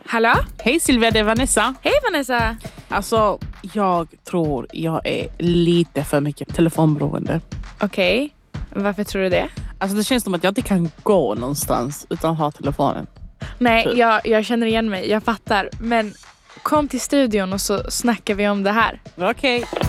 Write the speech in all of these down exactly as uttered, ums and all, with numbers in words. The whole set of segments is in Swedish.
Hallå? Hej Silvia, det är Vanessa. Hej Vanessa. Alltså, jag tror jag är lite för mycket telefonberoende. Okej, okay. Varför tror du det? Alltså det känns som att jag inte kan gå någonstans utan att ha telefonen. Nej, typ. jag, jag känner igen mig, jag fattar. Men kom till studion och så snackar vi om det här. Okej. Okay.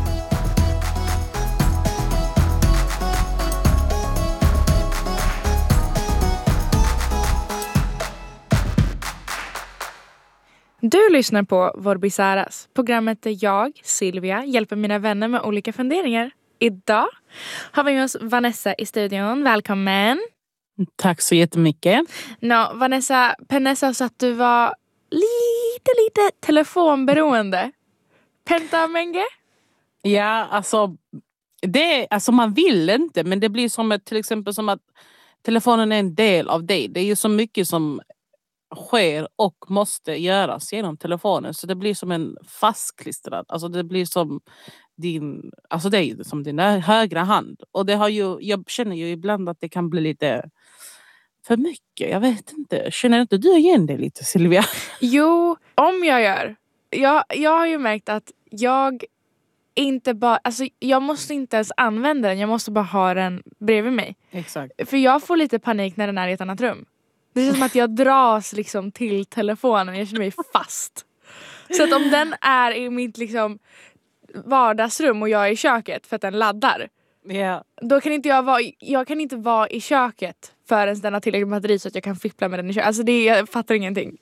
Du lyssnar på Vår Bizaras, programmet där jag, Silvia, hjälper mina vänner med olika funderingar. Idag har vi med oss Vanessa i studion. Välkommen! Tack så jättemycket. No, Vanessa, Penessa sa att du var lite, lite telefonberoende. Pentamenge? Ja, alltså, det, alltså man vill inte, men det blir som ett, till exempel som att telefonen är en del av dig. Det är ju så mycket som sker och måste göras genom telefonen, så det blir som en fastklistrad, alltså det blir som din, alltså det är som din högra hand, och det har ju, jag känner ju ibland att det kan bli lite för mycket, jag vet inte, känner inte du igen det lite, Silvia? Jo, om jag gör, jag, jag har ju märkt att jag inte bara, alltså jag måste inte ens använda den, jag måste bara ha den bredvid mig. Exakt. För jag får lite panik när den är i ett annat rum. Det känns som att jag dras liksom till telefonen. Jag känner mig fast. Så att om den är i mitt liksom vardagsrum och jag är i köket för att den laddar. Yeah. Då kan inte jag vara, jag kan inte vara i köket förrän den har tillräckligt batteri så att jag kan fippla med den i köket. Alltså det, jag fattar ingenting.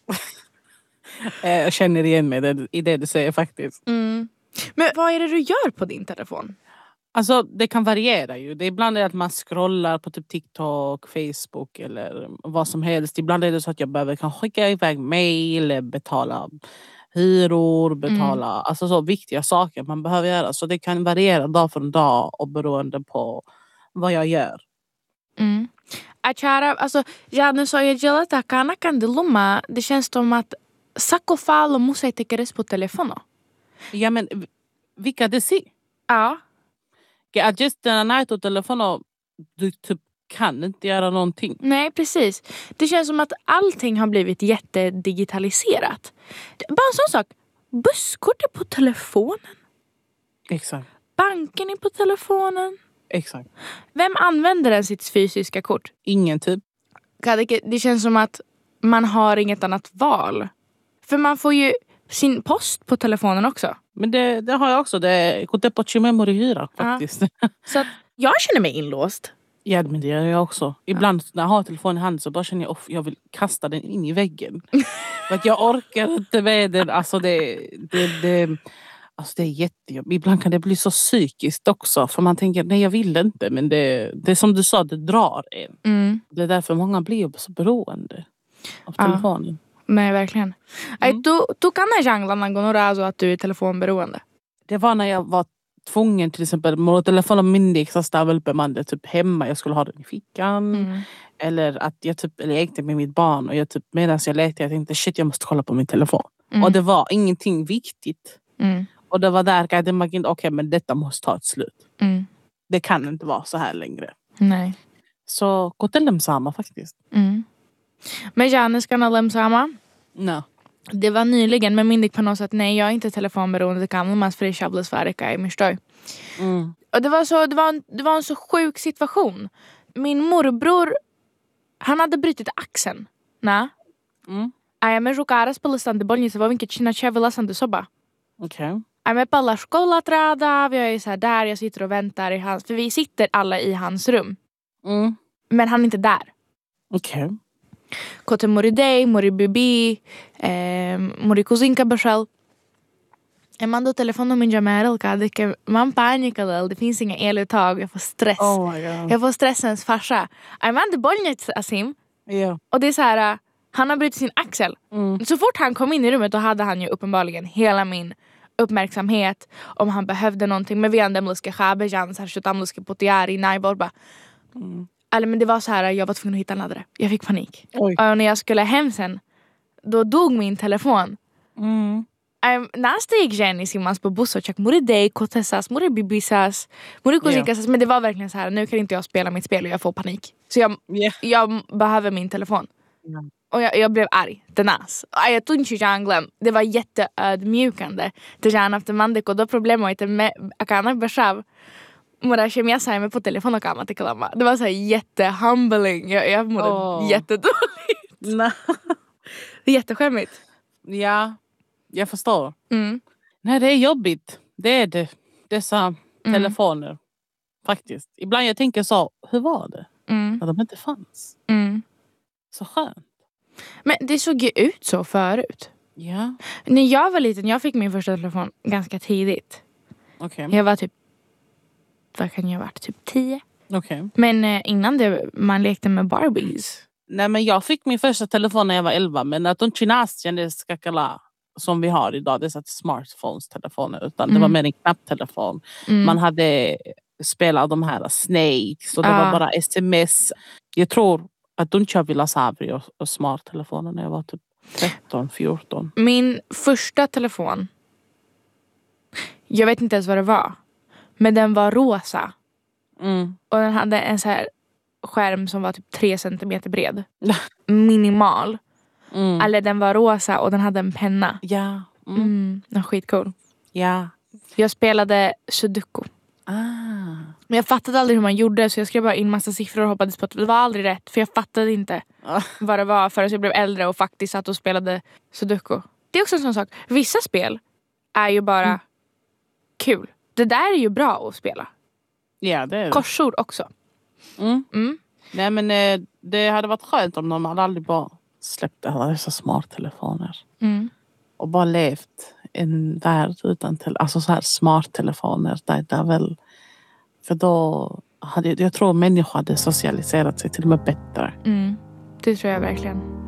Jag känner igen mig i det du säger faktiskt. Mm. Men vad är det du gör på din telefon? Alltså det kan variera ju. Det är ibland är att man scrollar på typ TikTok, Facebook eller vad som helst. Ibland är det så att jag behöver kan skicka iväg mail, betala hyror, betala mm. alltså så viktiga saker man behöver göra. Så det kan variera dag från dag och beroende på vad jag gör. Mm. Achara, alltså jag sa jag gillar att kana kan det luma. Det känns som att sakofal och musa tekeres på telefonen. Ja, men vilka det ser? Ja. Att just den här telefonen du typ kan inte göra någonting. Nej, precis. Det känns som att allting har blivit jättedigitaliserat. Bara en sån sak. Busskort är på telefonen. Exakt. Banken är på telefonen. Exakt. Vem använder den sitt fysiska kort? Ingen typ. Det känns som att man har inget annat val. För man får ju sin post på telefonen också. Men det, det har jag också. Det är på Chimemori hyra faktiskt. Ja. Så att jag känner mig inlåst. Ja, men det gör jag också. Ibland ja. När jag har telefonen i hand så bara känner jag att jag vill kasta den in i väggen. För att jag orkar inte med den. Alltså det, det, det, alltså det är jättejobbigt. Ibland kan det bli så psykiskt också. För man tänker, nej jag vill inte. Men det, det är som du sa, det drar en. Mm. Det är därför många blir så beroende av telefonen. Ja. Nej, verkligen. Mm. Du, du kan inte jangla någon razo att du är telefonberoende. Det var när jag var tvungen till exempel med telefonen myndig så stod väl bemannade typ hemma. Jag skulle ha den i fickan. Mm. Eller att jag typ eller jag lekte med mitt barn och jag typ medan jag lekte jag tänkte shit jag måste kolla på min telefon. Mm. Och det var ingenting viktigt. Mm. Och det var där att jag tänkte okej okay, men detta måste ta ett slut. Mm. Det kan inte vara så här längre. Nej. Så gå till dem samma faktiskt. Mm. Men Janne ska nalem samma? No. Det var nyligen, men mindig på något sätt, nej jag är inte telefonberoende, det kan man för shables färika i min stöj. Mm. Och det var så, det var, en, det var en så sjuk situation. Min morbror, han hade brutit axeln. Na? Mm. Jag med rukaras på listan, det bolnice var vilket kina chevelasande soba. Okej. Okay. Jag med på alla skolaträda, vi är så här där, jag sitter och väntar i hans, för vi sitter alla i hans rum. Mm. Men han är inte där. Okej. Okay. Kote mori dig, mori bibi, eh, mori kuzinka bashal. Jag mandar telefonen min jameril kadike man panikar, det finns inga eluttag, jag får stress. Oh my God. Jag får stressens farsa. Jag mandar bolnet asim. Yeah. Och det är så här, han har brutit sin axel. Mm. Så fort han kom in i rummet då hade han ju uppenbarligen hela min uppmärksamhet om han behövde någonting. Men vi hade mluska khabejan så här shutamluska potiari najborba. Mm. Eller men det var så här, jag var tvungen att hitta en laddare. Jag fick panik. Oj. Och när jag skulle hem sen, då dog min telefon. Mm. Um, nästa gick Jenny Simans på buss och check mori dig, kotessas, mori bibisas, mori kusinkasas. Men det var verkligen så här, nu kan inte jag spela mitt spel och jag får panik. Så jag, yeah. jag behöver min telefon. Yeah. Och jag, jag blev arg. Tenas. Jag tog inte janglem. Det var jätteödmjukande. Det jag efter mandek och då problemet inte med akana beshav. Mora kemia sa mig på telefon och kamma till klamma. Det var så här jättehumbling. Jag, jag mådde oh. jättedåligt. Nej. Det är jätteskämmigt. Ja, jag förstår. Mm. Nej, det är jobbigt. Det är det. Dessa mm. telefoner. Faktiskt. Ibland jag tänker så, hur var det? Mm. När de inte fanns. Mm. Så skönt. Men det såg ju ut så förut. Ja. När jag var liten, jag fick min första telefon ganska tidigt. Okej. Okay. Jag var typ, vad kan jag ha varit? Typ tio. Okej. Okay. Men eh, innan det, man lekte med Barbies. Nej, men jag fick min första telefon när jag var elva. Men att de chinas kändes skakala som vi har idag. Det är så att smartphones-telefoner. Utan mm. det var mer en knapptelefon. Mm. Man hade spelat de här Snakes. Och det ah. var bara sms. Jag tror att de inte ville sabri och, och smarttelefoner när jag var typ tretton fjorton. Min första telefon. Jag vet inte ens vad det var. Men den var rosa. Mm. Och den hade en så här skärm som var typ tre centimeter bred. Minimal. Mm. Eller den var rosa och den hade en penna. Ja. Mm. Mm, den var skitcool. Ja. Jag spelade Sudoku. Ah. Men jag fattade aldrig hur man gjorde. Så jag skrev bara in massa siffror och hoppades på att det var aldrig rätt. För jag fattade inte ah. vad det var förrän jag blev äldre och faktiskt satt och spelade Sudoku. Det är också en sån sak. Vissa spel är ju bara mm. kul. Det där är ju bra att spela. Ja, det är det. Korsord också. Mm. Mm. Nej, men eh, det hade varit skönt om de hade aldrig bara släppt alla dessa smarttelefoner. Mm. Och bara levt en värld utan te- alltså så här smarttelefoner. Där det är väl, för då hade jag tror människor hade socialiserat sig till och med bättre. Mm. Det tror jag verkligen.